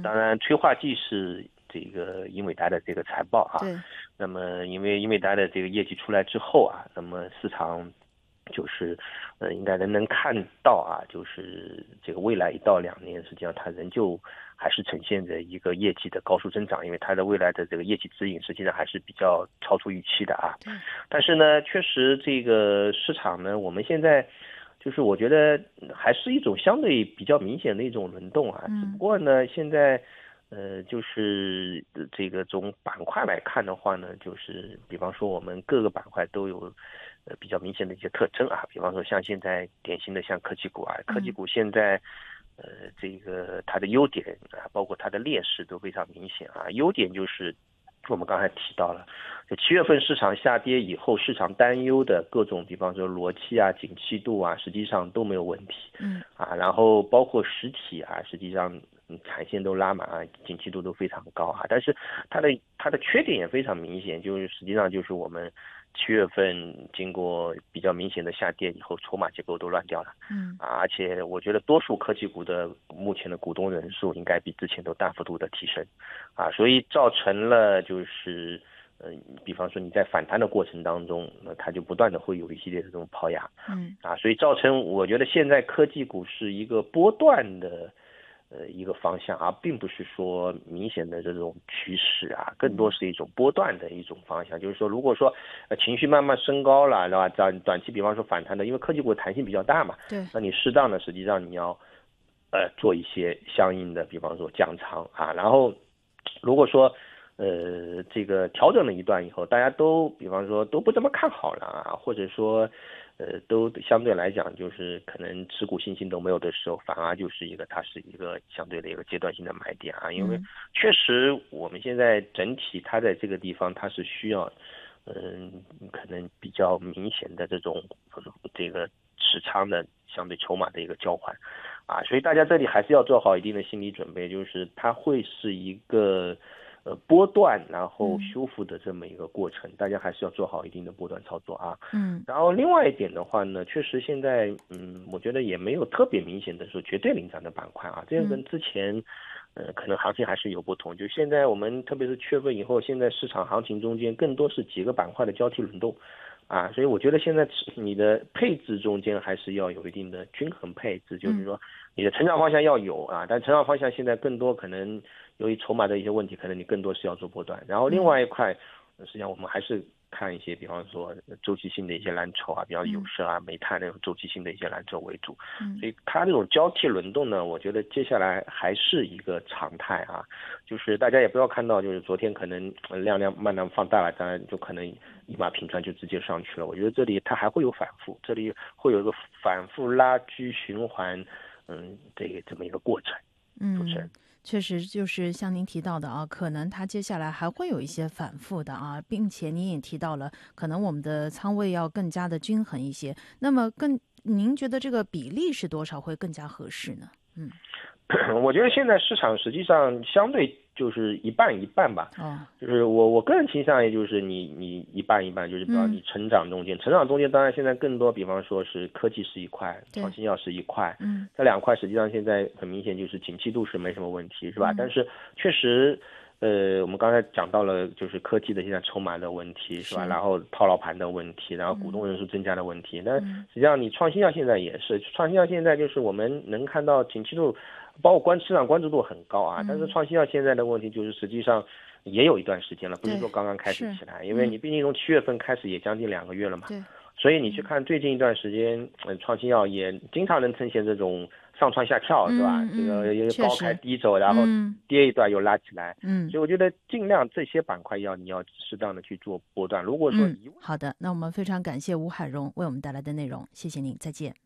当然催化剂是这个英伟达的这个财报啊。 对。 那么因为英伟达的这个业绩出来之后啊，那么市场就是应该能看到啊，就是这个未来1到2年，实际上它仍旧还是呈现着一个业绩的高速增长，因为它的未来的这个业绩指引实际上还是比较超出预期的啊。但是呢，确实这个市场呢，我们现在就是我觉得还是一种相对比较明显的一种轮动啊。只不过呢，现在就是这个从板块来看的话呢，就是比方说我们各个板块都有比较明显的一些特征啊。比方说像现在典型的像科技股啊，科技股现在这个它的优点啊，包括它的劣势都非常明显啊。优点就是我们刚才提到了，就7月份市场下跌以后，市场担忧的各种，比方说逻辑啊、景气度啊，实际上都没有问题。然后包括实体啊，实际上产线都拉满啊，景气度都非常高啊。但是它的缺点也非常明显，就是实际上就是我们7月份经过比较明显的下跌以后，筹码结构都乱掉了。而且我觉得多数科技股的目前的股东人数应该比之前都大幅度的提升啊，所以造成了就是比方说你在反弹的过程当中，它就不断的会有一系列的这种抛压。所以造成我觉得现在科技股是一个波段的一个方向，而并不是说明显的这种趋势啊，更多是一种波段的一种方向。就是说，如果说情绪慢慢升高了，对吧？短期比方说反弹的，因为科技股弹性比较大嘛， 对， 那你适当的实际上你要做一些相应的，比方说降仓啊，然后如果说这个调整了一段以后，大家都比方说都不这么看好了啊，或者说都相对来讲就是可能持股信心都没有的时候，反而就是它是一个相对的一个阶段性的买点啊。因为确实我们现在整体它在这个地方它是需要可能比较明显的这种这个持仓的相对筹码的一个交换啊，所以大家这里还是要做好一定的心理准备，就是它会是一个波段然后修复的这么一个过程，大家还是要做好一定的波段操作啊。然后另外一点的话呢，确实现在我觉得也没有特别明显的说绝对领涨的板块啊，这个跟之前可能行情还是有不同。就现在我们特别是7月份以后，现在市场行情中间更多是几个板块的交替轮动啊，所以我觉得现在你的配置中间还是要有一定的均衡配置，就是说你的成长方向要有啊，但成长方向现在更多可能由于筹码的一些问题，可能你更多是要做波段。然后另外一块，实际上我们还是看一些，比方说周期性的一些蓝筹啊，比方有色啊、煤炭那种周期性的一些蓝筹为主。所以它这种交替轮动呢，我觉得接下来还是一个常态啊。就是大家也不要看到，就是昨天可能量慢慢放大了，当然就可能一马平川就直接上去了。我觉得这里它还会有反复，这里会有一个反复拉锯循环，这么一个过程。主持人。 确实就是像您提到的啊，可能它接下来还会有一些反复的啊，并且您也提到了，可能我们的仓位要更加的均衡一些。那么您觉得这个比例是多少会更加合适呢？ 我觉得现在市场实际上相对就是一半一半吧。就是我个人倾向也就是你一半一半，就是比方你成长中间当然现在更多，比方说是科技是一块，创新药是一块，这两块实际上现在很明显就是景气度是没什么问题，是吧？但是确实我们刚才讲到了就是科技的现在筹码的问题，是吧？然后套牢盘的问题，然后股东人数增加的问题。那实际上你创新药现在也是，创新药现在就是我们能看到景气度包括市场关注度很高啊，但是创新药现在的问题就是实际上也有一段时间了，不是说刚刚开始起来，因为你毕竟从7月份开始也将近2个月了嘛。所以你去看最近一段时间，创新药也经常能呈现这种上蹿下跳，是吧？这个高开低走，然后跌一段又拉起来。所以我觉得尽量这些板块你要适当的去做波段。如果说好的，那我们非常感谢吴海荣为我们带来的内容，谢谢您，再见。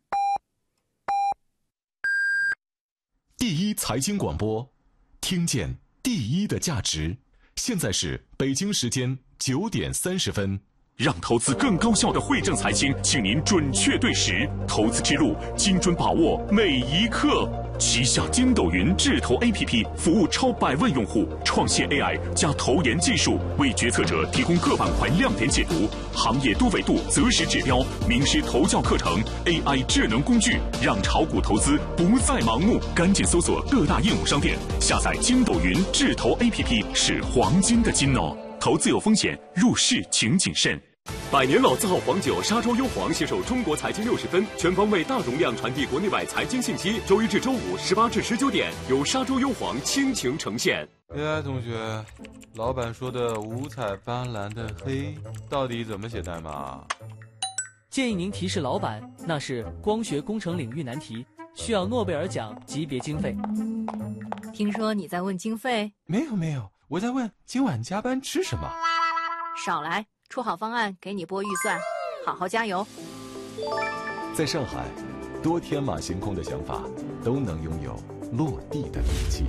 第一财经广播，听见第一的价值。现在是北京时间9点30分。 让投资更高效的惠正财经，请您准确对时，投资之路精准把握每一刻。旗下筋斗云智投 APP 服务超100万用户，创现 AI 加投研技术，为决策者提供各板块亮点解读、行业多维度择时指标、名师投教课程、AI 智能工具，让炒股投资不再盲目。赶紧搜索各大应用商店，下载筋斗云智投 APP， 是黄金的金哦。投资有风险，入市请谨慎。 百年老字号黄酒沙洲优黄携手中国财经60分，全方位大容量传递国内外财经信息。周一至周五18至19点，由沙洲优黄倾情呈现。 AI 同学，老板说的五彩斑斓的黑到底怎么写代码？ 建议您提示老板，那是光学工程领域难题，需要诺贝尔奖级别经费。 听说你在问经费？ 没有，我在问今晚加班吃什么。 少来，出好方案给你拨预算，好好加油。 在上海，多天马行空的想法都能拥有落地的勇气。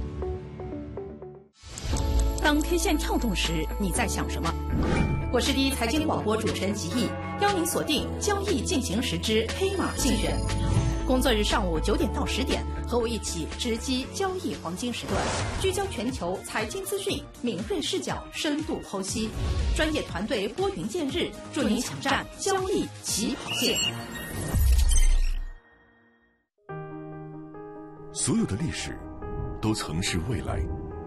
当 K 线跳动时，你在想什么？我是第一财经广播主持人吉毅，邀您锁定交易进行时之黑马竞选。工作日上午9点到10点，和我一起直击交易黄金时段，聚焦全球财经资讯，敏锐视角，深度剖析，专业团队拨云见日，助您抢占交易起跑线。 所有的历史都曾是未来，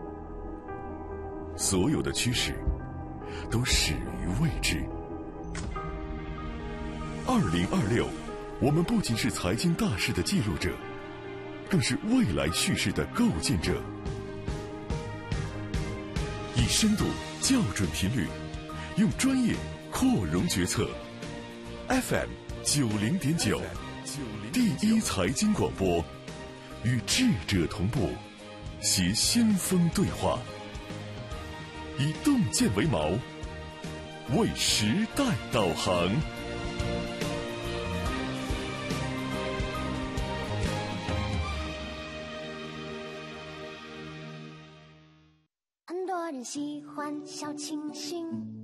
所有的趋势都始于未知。2026，我们不仅是财经大事的记录者，更是未来叙事的构建者。以深度校准频率，用专业扩容决策。FM 90.9，第一财经广播，与智者同步，携先锋对话，以洞见为锚，为时代导航。 很多人喜欢小清新，